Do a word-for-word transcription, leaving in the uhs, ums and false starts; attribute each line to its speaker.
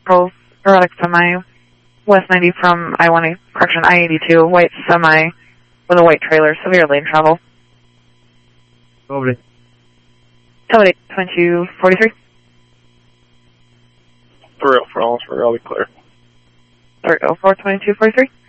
Speaker 1: April erratic semi, west ninety from I one, correction, I eighty-two, white semi with a white trailer, severe lane travel.
Speaker 2: Over.
Speaker 1: Tower eight, twenty-two forty-three.
Speaker 3: three oh four, I'll be clear.
Speaker 1: three oh four, twenty-two forty-three.